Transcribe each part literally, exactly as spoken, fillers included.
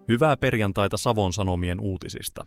Hyvää perjantaita Savon Sanomien uutisista.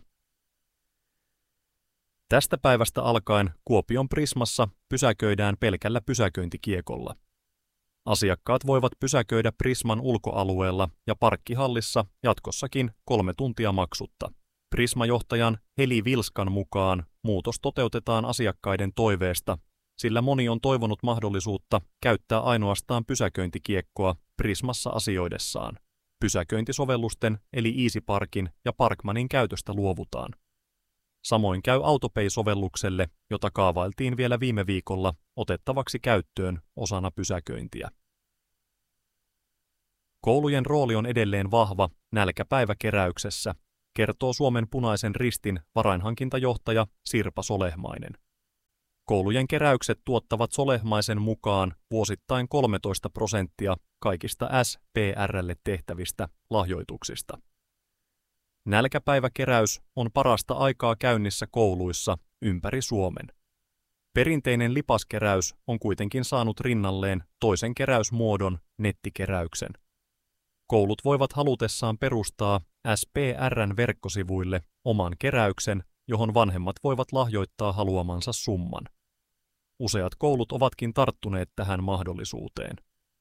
Tästä päivästä alkaen Kuopion Prismassa pysäköidään pelkällä pysäköintikiekolla. Asiakkaat voivat pysäköidä Prisman ulkoalueella ja parkkihallissa jatkossakin kolme tuntia maksutta. Prisma-johtajan Heli Vilskan mukaan muutos toteutetaan asiakkaiden toiveesta, sillä moni on toivonut mahdollisuutta käyttää ainoastaan pysäköintikiekkoa Prismassa asioidessaan. Pysäköintisovellusten eli EasyParkin ja Parkmanin käytöstä luovutaan. Samoin käy AutoPay-sovellukselle, jota kaavailtiin vielä viime viikolla otettavaksi käyttöön osana pysäköintiä. Koulujen rooli on edelleen vahva nälkäpäiväkeräyksessä, kertoo Suomen Punaisen Ristin varainhankintajohtaja Sirpa Solehmainen. Koulujen keräykset tuottavat Solehmaisen mukaan vuosittain kolmetoista prosenttia kaikista S P R:lle tehtävistä lahjoituksista. Nälkäpäiväkeräys on parasta aikaa käynnissä kouluissa ympäri Suomen. Perinteinen lipaskeräys on kuitenkin saanut rinnalleen toisen keräysmuodon, nettikeräyksen. Koulut voivat halutessaan perustaa S P R:n verkkosivuille oman keräyksen, johon vanhemmat voivat lahjoittaa haluamansa summan. Useat koulut ovatkin tarttuneet tähän mahdollisuuteen.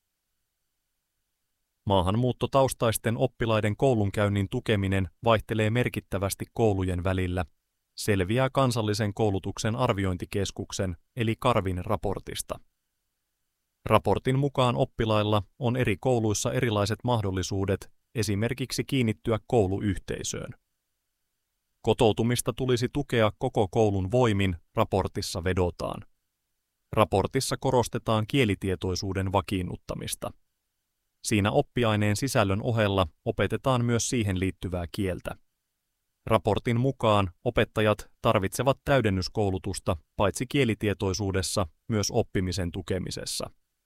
Maahanmuuttotaustaisten oppilaiden koulunkäynnin tukeminen vaihtelee merkittävästi koulujen välillä, selviää kansallisen koulutuksen arviointikeskuksen eli Karvin raportista. Raportin mukaan oppilailla on eri kouluissa erilaiset mahdollisuudet esimerkiksi kiinnittyä kouluyhteisöön. Kotoutumista tulisi tukea koko koulun voimin, raportissa vedotaan. Raportissa korostetaan kielitietoisuuden vakiinnuttamista. Siinä oppiaineen sisällön ohella opetetaan myös siihen liittyvää kieltä. Raportin mukaan opettajat tarvitsevat täydennyskoulutusta paitsi kielitietoisuudessa myös oppimisen tukemisessa.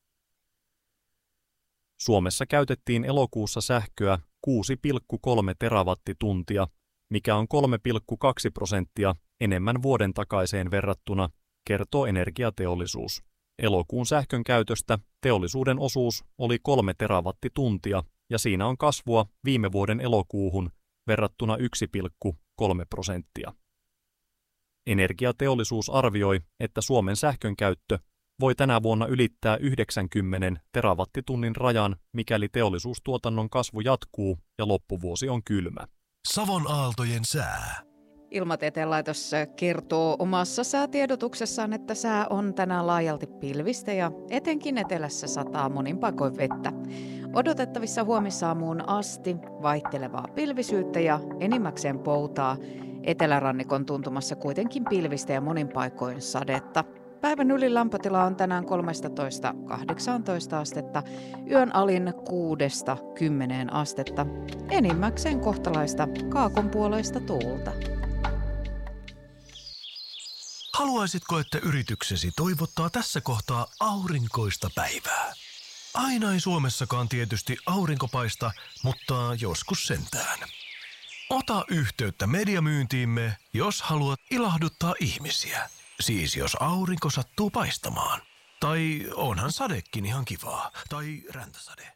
Suomessa käytettiin elokuussa sähköä kuusi pilkku kolme terawattituntia, mikä on kolme pilkku kaksi prosenttia enemmän vuoden takaiseen verrattuna, kertoo Energiateollisuus. Elokuun sähkön käytöstä teollisuuden osuus oli kolme terawattituntia ja siinä on kasvua viime vuoden elokuuhun verrattuna yksi pilkku kolme prosenttia. Energiateollisuus arvioi, että Suomen sähkön käyttö voi tänä vuonna ylittää yhdeksänkymmentä terawattitunnin rajan, mikäli teollisuustuotannon kasvu jatkuu ja loppuvuosi on kylmä. Savon aaltojen sää. Ilmatieteen laitos kertoo omassa säätiedotuksessaan, että sää on tänään laajalti pilvistä ja etenkin etelässä sataa monin paikoin vettä. Odotettavissa huomisaamuun asti vaihtelevaa pilvisyyttä ja enimmäkseen poutaa. Etelärannikon tuntumassa kuitenkin pilvistä ja monin paikoin sadetta. Päivän ylin lämpötila on tänään kolmetoista kahdeksantoista astetta, yön alin kuudesta kymmeneen astetta. Enimmäkseen kohtalaista kaakonpuoleista tuulta. Haluaisitko, että yrityksesi toivottaa tässä kohtaa aurinkoista päivää? Aina ei Suomessakaan tietysti aurinko paista, mutta joskus sentään. Ota yhteyttä mediamyyntiimme, jos haluat ilahduttaa ihmisiä. Siis jos aurinko sattuu paistamaan. Tai onhan sadekin ihan kivaa. Tai räntäsade.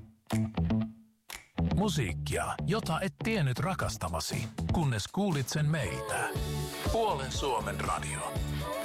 Musiikkia, jota et tiennyt rakastavasi, kunnes kuulit sen meiltä. Puolen Suomen radio.